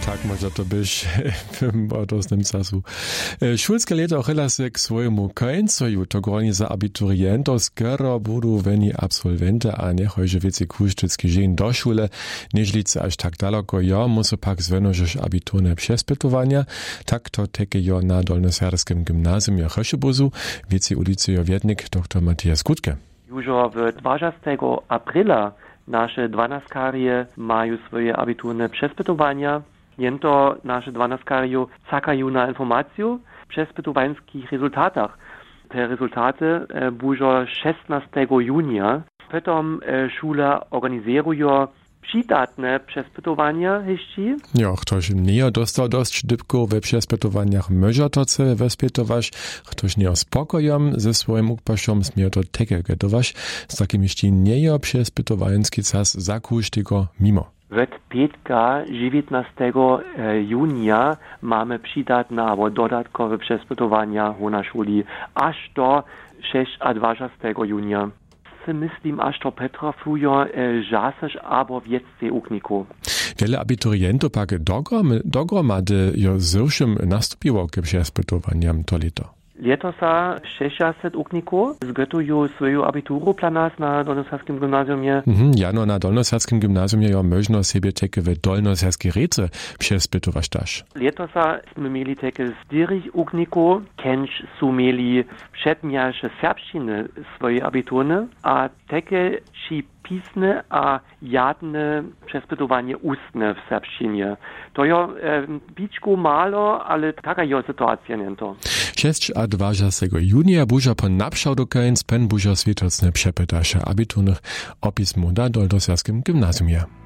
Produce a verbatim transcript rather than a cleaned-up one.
Tak, może to byś w odosnym czasu. Szulskie leto chyla się k swojemu końcu, to głównie za abiturientów, skoro będą weni absolwenty, a nie chociaż więcej kusztycki dzień do szule, nieżlicy aż tak daleko, ja muszę pak zwenożyć abiturne przespytowania, tak to takie ja na Dolnoserskim gimnazjum ja Choszebuzu, więcej ulicy ja Wiednik, dr Matthias Gutke. Już w dwudziestego aprila nasze dwanaskarie mają swoje abiturne przespytowania. Jento nasze dwanaskarie czekają na informację o przespytowańskich rezultatach. Te rezultaty e, będą szesnastego junia. Potem e, szule organizują przydatne przespytowania jeszcze. Ja, ktoś nie dostał dość szybko we przespytowaniach może to chce wespytować, ktoś nie spokojem ze swoim ukpaszom smie to takie getować, z takim jeszcze nie przespytowański czas zakuć tylko mimo. Od piątka dziewiętnastego junia mamy przydatne albo dodatkowe przespytowania na szuli aż do dwudziestego junia. Myślim, aż to potrafują żasać albo więcej ukniku. Wiele abiturientów pak dogromady jo zyrszym nastupiło k przespytowaniam to leto. Letosa sześćdziesiąt ukników zgotują swoją abituru dla nas na Dolnoserskim gimnazjumie. Mhm, jano na Dolnoserskim gimnazjumie jo można sobie takie w dolnoserskie rece przespytować też. Letosa jsme mieli takie czterech ukników, kęż su mieli przedmiarze serbszczyny swoje abiturne, a takie ci pisne a jadne przespytowanie ustne w serbszczynie. To jo e, biczku malo, ale taka jo sytuacja niento. a dwudziestego junia buża po napszał do końc pen buża świetocne przepytasze abiturnych opismu na Dolnoserskim gimnazjumie.